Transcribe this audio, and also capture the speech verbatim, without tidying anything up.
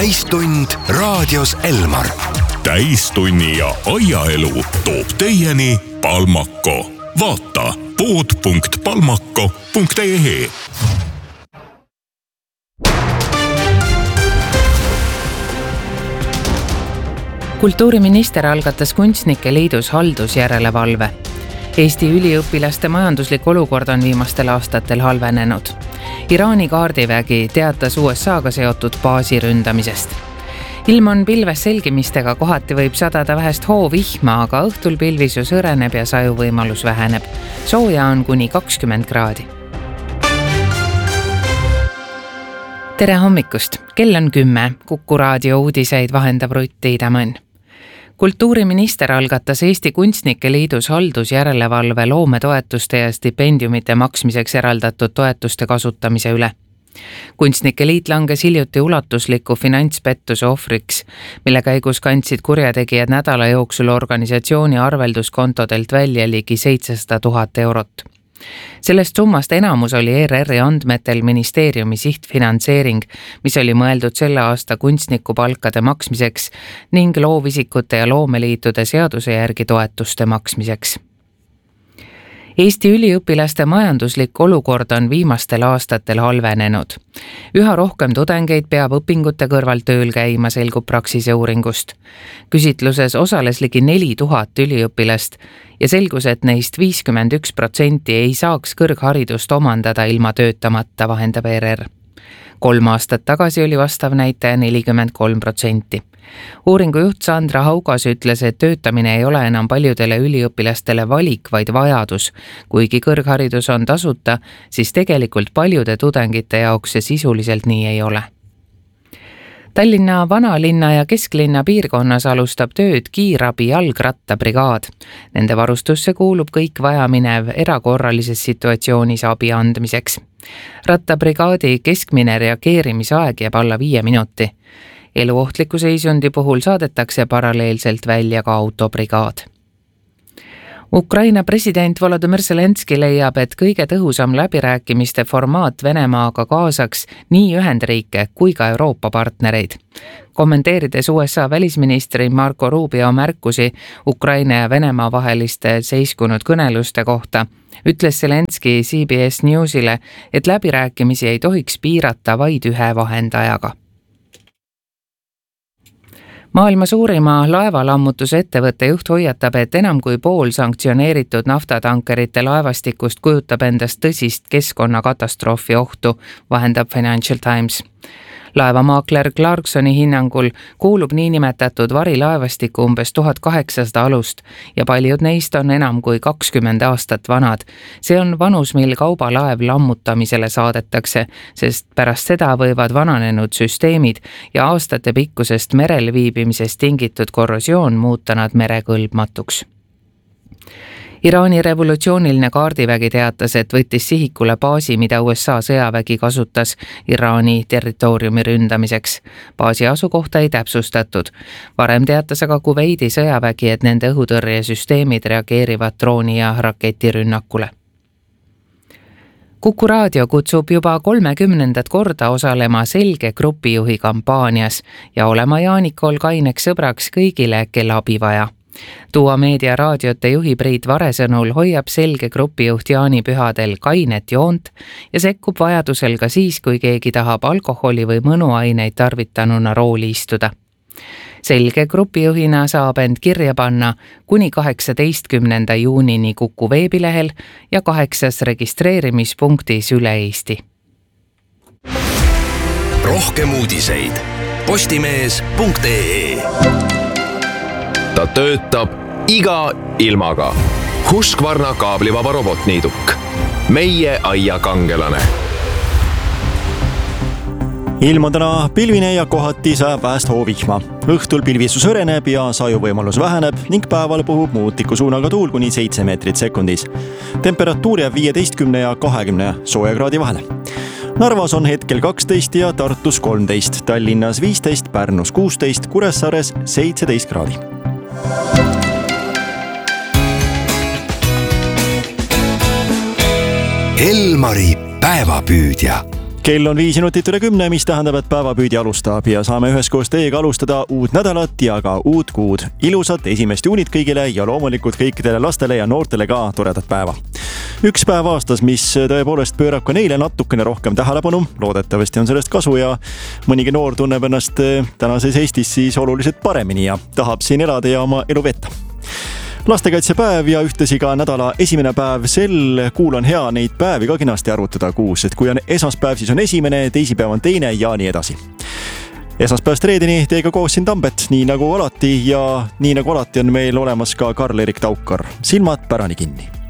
täistund raadios Elmar. Täistunni ja aiaelu toob teieni Palmako. Vaata pood punkt palmako punkt ee ee. Kultuuriminister algatas Kunstnike Liidus haldusjärelevalve. Eesti üliõpilaste majanduslik olukord on viimastel aastatel halvenenud. Iraani kaardivägi teatas U S A-ga seotud baasi ründamisest. Ilm on pilves selgimistega, kohati võib sadada vähest hoovihma, aga õhtul pilvisus õreneb ja sajuvõimalus väheneb. Sooja on kuni kakskümmend kraadi. Tere hommikust! Kell on kümme. Kuku raadio uudiseid vahendab Rutti Idamõnn. Kultuuriminister algatas Eesti Kunstnike Liidus haldusjärelevalve loometoetuste ja stipendiumite maksmiseks eraldatud toetuste kasutamise üle. Kunstnike Liit langes hiljuti ulatusliku finantspettuse ohvriks, mille käigus kandsid kurjategijad nädala jooksul organisatsiooni arvelduskontodelt välja ligi seitsesada tuhat eurot. Sellest summast enamus oli E R R-i andmetel ministeeriumi sihtfinantseering, mis oli mõeldud selle aasta kunstniku palkade maksmiseks ning loovisikute ja loomeliitude seaduse järgi toetuste maksmiseks. Eesti üliõpilaste majanduslik olukord on viimastel aastatel halvenenud. Üha rohkem tudengeid peab õpingute kõrval tööl käima, selgub Praxise uuringust. Küsitluses osales ligi neli tuhat üliõpilast ja selgus, et neist viiskümmend üks protsenti ei saaks kõrgharidust omandada ilma töötamata, vahendab E R R. Kolm aastat tagasi oli vastav näitaja nelikümmend kolm protsenti. Uuringu juht Sandra Haugas ütles, et töötamine ei ole enam paljudele üliõpilastele valik, vaid vajadus. Kuigi kõrgharidus on tasuta, siis tegelikult paljude tudengite jaoks see sisuliselt nii ei ole. Tallinna vanalinna ja kesklinna piirkonnas alustab tööd kiirabi jalgrattabrigaad. Nende varustusse kuulub kõik vajaminev erakorralises situatsioonis abi andmiseks. Rattabrigaadi keskmine reageerimisaeg jääb alla viie minuti. Eluohtliku seisundi puhul saadetakse paralleelselt välja ka autobrigaad. Ukraina president Volodymyr Zelenski leiab, et kõige tõhusam läbirääkimiste formaat Venemaaga kaasaks nii Ühendriike kui ka Euroopa partnereid. Kommenteerides U S A välisministri Marco Rubio märkusi Ukraina ja Venemaa vaheliste seiskunud kõneluste kohta, ütles Zelenski C B S Newsile, et läbirääkimisi ei tohiks piirata vaid ühe vahendajaga. Maailma suurima laevalammutuse ettevõtte juht hoiatab, et enam kui pool sanktsioneeritud naftatankerite laevastikust kujutab endast tõsist keskkonnakatastroofi ohtu, vahendab Financial Times. Laevamaakler Clarksoni hinnangul kuulub niinimetatud varilaevastikku umbes tuhat kaheksasada alust ja paljud neist on enam kui kakskümmend aastat vanad. See on vanus, mil kaubalaev lammutamisele saadetakse, sest pärast seda võivad vananenud süsteemid ja aastate pikkusest merel viibimisest tingitud korrosioon muuta nad merekõlbmatuks. Iraani revolutsiooniline kaardivägi teatas, et võttis sihikule baasi, mida U S A sõjavägi kasutas Iraani territooriumi ründamiseks. Baasi asukohta ei täpsustatud. Varem teatas aga Kuveidi sõjavägi, et nende õhutõrjesüsteemid reageerivad drooni ja raketirünnakule. Kuku raadio kutsub juba kolmekümnendat korda osalema Selge grupijuhi kampaanias ja olema Jaanikol kaineks sõbraks kõigile, kel abi vaja. Tuua Meedia raadiote juhi Priit Vare sõnul hoiab Selge grupijuht Jaani pühadel kainet joont ja sekkub vajadusel ka siis, kui keegi tahab alkoholi või mõnuaineid tarvitanuna rooli istuda. Selge grupijuhina saab end kirja panna kuni kaheksateistkümnenda juunini Kuku veebilehel ja kaheksas registreerimispunktis üle Eesti. Rohkem uudiseid postimees punkt ee ee. Ta töötab iga ilmaga. Husqvarna kaablivaba robotniiduk. Meie aia kangelane. Ilm on täna pilvine ja kohati sajab vähest hoovihma. Õhtul pilvisus õreneb ja sajuvõimalus väheneb ning päeval puhub muutiku suunaga tuul kuni seitse meetrit sekundis. Temperatuur jääb viieteistkümne ja kahekümne sooja kraadi vahele. Narvas on hetkel kaksteist ja Tartus kolmteist, Tallinnas viisteist, Pärnus kuusteist, Kuressaares seitseteist kraadi. Elmari päevapüüdja. kell on viis minutit üle kümne, mis tähendab, et päevapüüdi alustab ja saame üheskoos teiega alustada uut nädalat ja ka uut kuud. Ilusat esimest juunit kõigile ja loomulikult kõikidele lastele ja noortele ka toredat päeva. Üks päev aastas, mis tõepoolest pöörab ka neile natukene rohkem tähelepanu. Loodetavasti on sellest kasu ja mõnigi noor tunneb ennast tänases Eestis siis oluliselt paremini ja tahab siin elada ja oma elu vetta. Lastekaitsepäev ja ühtlasi ka nädala esimene päev. Sel kuul on hea neid päevi ka kenasti arvutada kuus, et kui on esmaspäev, siis on esimene, teisipäev on teine ja nii edasi. Esmaspäevast reedeni teiega koos siin Tambet, nii nagu alati ja nii nagu alati on meil olemas ka Karl-Erik Taukar. Silmad pärani kinni.